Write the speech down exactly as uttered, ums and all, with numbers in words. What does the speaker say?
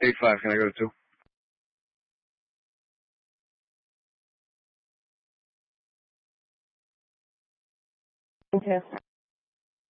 Eight five. Can I go to two? Okay.